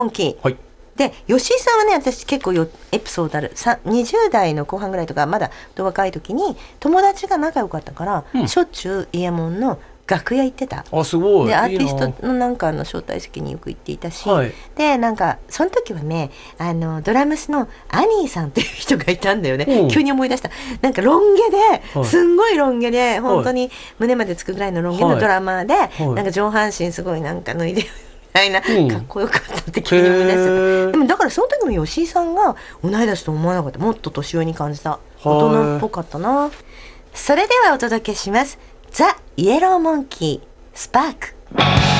モンキー、 はい。 で吉井さんはね、私結構エピソードある。20代の後半ぐらいとか、まだ若い時に友達が仲良かったから、 うんしょっちゅうイヤモンの楽屋行ってた。 あ、すごい。 でアーティスいいな。 トのなんか招待席によく行っていたし、 はいでなんかその時はね、ドラムスのアニーさんっていう人がいたんだよね、 うん急に思い出した。なんかロン毛で、 はいすんごいロン毛で本当に胸までつくぐらいのロン毛のドラマーで、 いなんか上半身すごいなんか脱いでみたいな、 うんかっこよかったって急に思い出しちゃった。 へーでもだからその時の吉井さんが同い年と思わなかった。もっと年上に感じた。大人っぽかったな。それではお届けします。ザ・イエローモンキースパーク。